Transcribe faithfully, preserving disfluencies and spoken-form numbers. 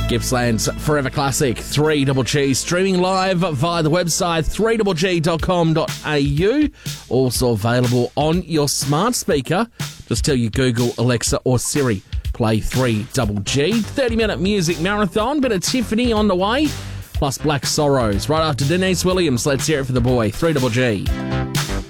Gippsland's Forever Classic, three G G, streaming live via the website three g g dot com dot a u. Also available on your smart speaker. Just tell your Google, Alexa or Siri, play three G G. thirty minute music marathon, bit of Tiffany on the way, plus Black Sorrows. Right after Denise Williams, let's hear it for the boy, three G G.